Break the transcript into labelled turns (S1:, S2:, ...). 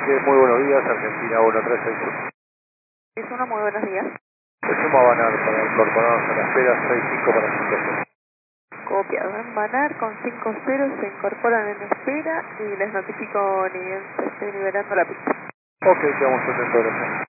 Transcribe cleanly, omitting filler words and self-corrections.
S1: Muy buenos días, Argentina 1361.
S2: Es una muy buenos días.
S1: Se suma Banar para incorporarnos a la espera 65 para 50.
S2: Copiado en Banar con 50 se incorporan en espera y les notifico ni bien se esté liberando la pista.
S1: Ok, quedamos atentos, gracias.